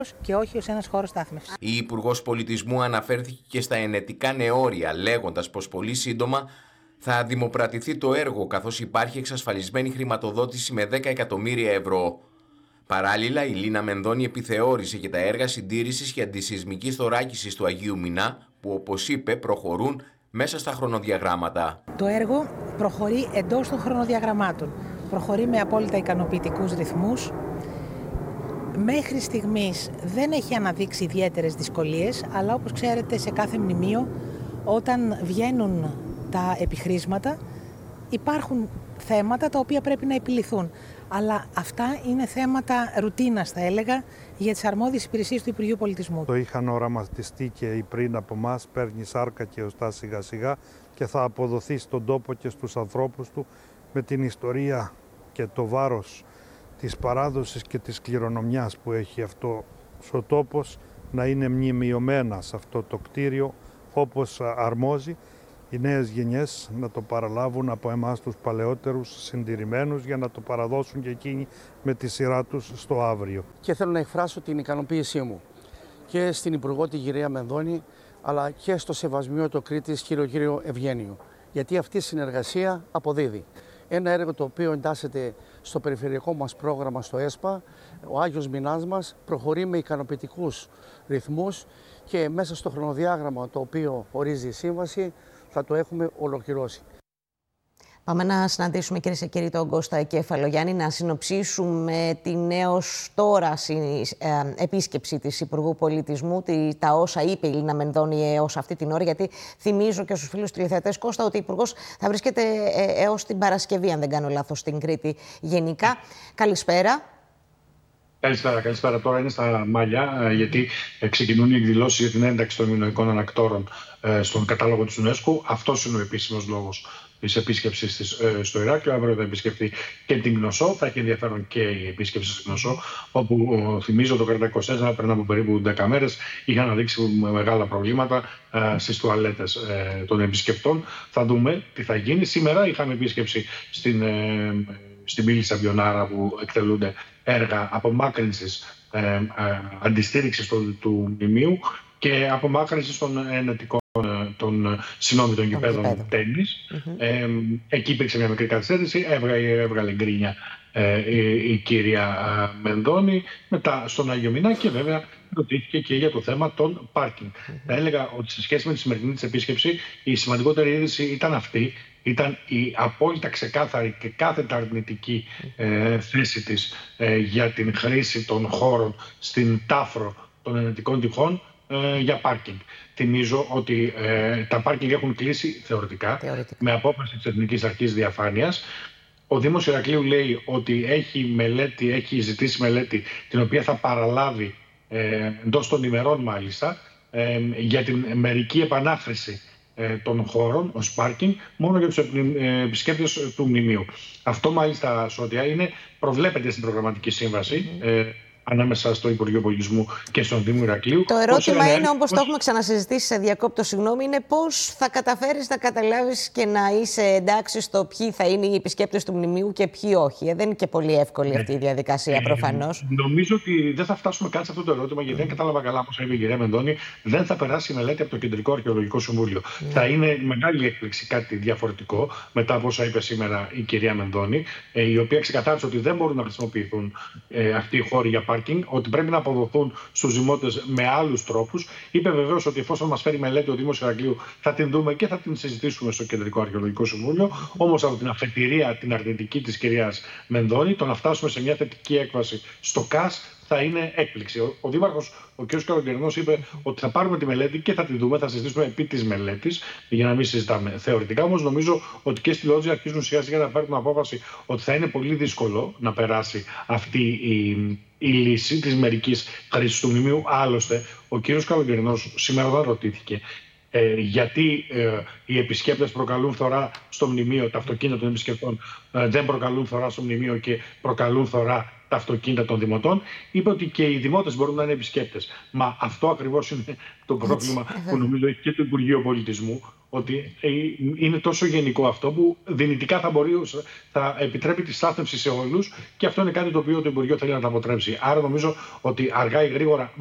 και όχι ως ένας χώρος στάθμευσης. Η Υπουργός Πολιτισμού αναφέρθηκε και στα ενετικά νεώρια, λέγοντας πως πολύ σύντομα θα δημοπρατηθεί το έργο, καθώς υπάρχει εξασφαλισμένη χρηματοδότηση με 10 εκατομμύρια ευρώ. Παράλληλα, η Λίνα Μενδώνη επιθεώρησε και τα έργα συντήρησης και αντισυσμικής θωράκισης του Αγίου Μινά, που όπως είπε προχωρούν μέσα στα χρονοδιαγράμματα. Το έργο προχωρεί εντός των χρονοδιαγραμμάτων. Προχωρεί με απόλυτα ικανοποιητικούς ρυθμούς. Μέχρι στιγμής δεν έχει αναδείξει ιδιαίτερες δυσκολίες, αλλά όπως ξέρετε σε κάθε μνημείο όταν βγαίνουν τα επιχρήσματα υπάρχουν θέματα τα οποία πρέπει να επιληθούν. Αλλά αυτά είναι θέματα ρουτίνας, θα έλεγα, για τις αρμόδιες υπηρεσίες του Υπουργείου Πολιτισμού. Το είχαν οραματιστεί και οι πριν από εμάς, παίρνει σάρκα και οστά σιγά σιγά και θα αποδοθεί στον τόπο και στους ανθρώπους του με την ιστορία και το βάρος της παράδοσης και της κληρονομιάς που έχει αυτό ο τόπος, να είναι μνημειωμένα σε αυτό το κτίριο όπως αρμόζει, οι νέες γενιές να το παραλάβουν από εμάς τους παλαιότερους συντηρημένους για να το παραδώσουν και εκείνοι με τη σειρά τους στο αύριο. Και θέλω να εκφράσω την ικανοποίησή μου και στην Υπουργό την κυρία Μενδώνη, αλλά και στο Σεβασμιότο Κρήτης κύριο Ευγένιο, γιατί αυτή η συνεργασία αποδίδει. Ένα έργο το οποίο εντάσσεται στο περιφερειακό μας πρόγραμμα στο ΕΣΠΑ, ο Άγιος Μινάς μας προχωρεί με ικανοποιητικούς ρυθμούς και μέσα στο χρονοδιάγραμμα το οποίο ορίζει η σύμβαση θα το έχουμε ολοκληρώσει. Πάμε να συναντήσουμε, κυρίες και κύριοι, τον Κώστα Κεφαλογιάννη, να συνοψίσουμε την έως τώρα επίσκεψη της Υπουργού Πολιτισμού, τα όσα είπε η Λίνα Μενδώνη έως αυτή την ώρα, γιατί θυμίζω και στους φίλους τηλεθεατές, Κώστα, ότι ο Υπουργός θα βρίσκεται έως την Παρασκευή, αν δεν κάνω λάθος, στην Κρήτη γενικά. Καλησπέρα. Καλησπέρα. Τώρα είναι στα μαλλιά, γιατί ξεκινούν οι εκδηλώσεις για την ένταξη των μινωικών ανακτόρων στον κατάλογο της UNESCO. Αυτός είναι ο επίσημος λόγος της επίσκεψης της στο Ηράκλειο. Αύριο θα επισκεφτεί και την Κνωσό. Θα έχει ενδιαφέρον και η επίσκεψη στην Κνωσό, όπου θυμίζω το κρατικό 24, πριν από περίπου 10 μέρες, είχαν αναδείξει μεγάλα προβλήματα στις τουαλέτες των επισκεπτών. Θα δούμε τι θα γίνει. Σήμερα είχαμε επίσκεψη στην πύλη Σαμπιονάρα, που εκτελούνται έργα απομάκρυνσης, αντιστήριξης του μνημείου και απομάκρυνσης των ενετικών των γηπέδων τέννις. Εκεί υπήρξε μια μικρή καθυστέρηση, έβγαλε γκρίνια η κυρία Μενδώνη, μετά στον Άγιο Μινά, και βέβαια ρωτήθηκε και για το θέμα των πάρκινγκ. Θα έλεγα ότι σε σχέση με τη σημερινή της επίσκεψη, η σημαντικότερη είδηση ήταν αυτή. Ήταν η απόλυτα ξεκάθαρη και κάθετα αρνητική θέση της για την χρήση των χώρων στην Τάφρο των ενετικών τυχών για πάρκινγκ. Θυμίζω ότι τα πάρκινγκ έχουν κλείσει θεωρητικά με απόφαση της Εθνικής Αρχής Διαφάνειας. Ο Δήμος Ηρακλείου λέει ότι έχει ζητήσει μελέτη, την οποία θα παραλάβει εντός των ημερών μάλιστα, για την μερική επανάχρηση των χώρων ως πάρκινγκ μόνο για τους επισκέπτες του μνημείου. Αυτό μάλιστα, Σώτια, προβλέπεται στην προγραμματική σύμβαση ανάμεσα στο Υπουργείο Πολιτισμού και στον Δήμο Ηρακλείου. Το ερώτημα είναι, όπως το έχουμε ξανασυζητήσει, σε διακόπτω, συγγνώμη, είναι πώς θα καταφέρεις να καταλάβεις και να είσαι εντάξει στο ποιοι θα είναι οι επισκέπτες του μνημείου και ποιοι όχι. Δεν είναι και πολύ εύκολη αυτή η διαδικασία, προφανώς. Νομίζω ότι δεν θα φτάσουμε καν σε αυτό το ερώτημα, γιατί δεν κατάλαβα καλά, όπως είπε η κυρία Μενδώνη, δεν θα περάσει η μελέτη από το Κεντρικό Αρχαιολογικό Συμβούλιο. Θα είναι μεγάλη έκπληξη κάτι διαφορετικό, μετά από όσα είπε σήμερα η κυρία Μενδώνη, η οποία ξεκαθάρισε ότι δεν μπορούν να χρησιμοποιηθούν αυτοί οι χώροι για πάρκινγκ, ότι πρέπει να αποδοθούν στους δημότες με άλλους τρόπους. Είπε βεβαίως ότι εφόσον μας φέρει μελέτη ο Δήμος Ηρακλείου, θα την δούμε και θα την συζητήσουμε στο Κεντρικό Αρχαιολογικό Συμβούλιο. Όμως από την αφετηρία την αρνητική της κυρίας Μενδώνη, το να φτάσουμε σε μια θετική έκβαση στο ΚΑΣ θα είναι έκπληξη. Ο Δήμαρχος, ο κ. Καλογερνός, είπε ότι θα πάρουμε τη μελέτη και θα τη δούμε, θα συζητήσουμε επί της μελέτης, για να μην συζητάμε θεωρητικά. Όμως νομίζω ότι και στη Λότζη αρχίζουν σιγά σιγά να παίρνουν απόφαση ότι θα είναι πολύ δύσκολο να περάσει αυτή η λύση της μερικής χρήσης του μνημείου. Άλλωστε, ο κ. Καλογερνός σήμερα δεν ρωτήθηκε γιατί οι επισκέπτες προκαλούν φθορά στο μνημείο, τα αυτοκίνητα των επισκεπτών δεν προκαλούν φθορά στο μνημείο και προκαλούν φθορά τα αυτοκίνητα των δημοτών. Είπε ότι και οι δημότες μπορούν να είναι επισκέπτες. Μα αυτό ακριβώς είναι το πρόβλημα που νομίζω έχει και το Υπουργείο Πολιτισμού, ότι είναι τόσο γενικό αυτό που δυνητικά θα επιτρέπει τη στάθμευση σε όλους, και αυτό είναι κάτι το οποίο το Υπουργείο θέλει να το αποτρέψει. Άρα νομίζω ότι αργά ή γρήγορα